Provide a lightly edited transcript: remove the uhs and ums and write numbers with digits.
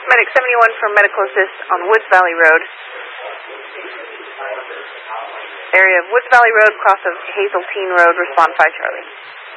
Medic 71 for medical assist on Woods Valley Road. Area of Woods Valley Road, cross of Hazeltine Road, respond 5 Charlie.